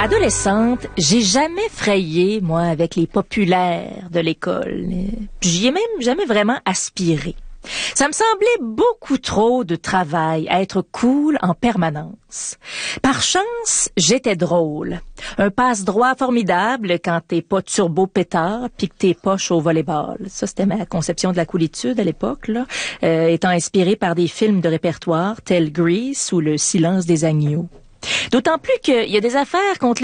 Adolescente, j'ai jamais frayé, moi, avec les populaires de l'école. J'y ai même jamais vraiment aspiré. Ça me semblait beaucoup trop de travail à être cool en permanence. Par chance, j'étais drôle. Un passe-droit formidable quand t'es pas turbo pétard pis que t'es poche au volleyball. Ça, c'était ma conception de la coolitude à l'époque, là, étant inspirée par des films de répertoire tels Grease ou Le silence des agneaux. D'autant plus qu'il y a des affaires contre